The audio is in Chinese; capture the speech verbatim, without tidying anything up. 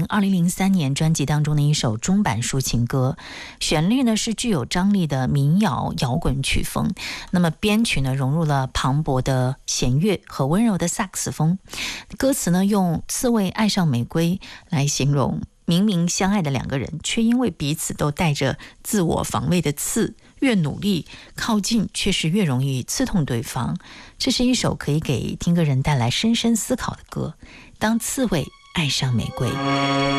二零零三年专辑当中的一首中版抒情歌，旋律呢是具有张力的民谣摇滚曲风，那么编曲呢融入了磅礴的弦乐和温柔的萨克斯风，歌词呢用刺猬爱上玫瑰来形容明明相爱的两个人，却因为彼此都带着自我防卫的刺，越努力靠近却是越容易刺痛对方。这是一首可以给听歌人带来深深思考的歌，当刺猬爱上玫瑰。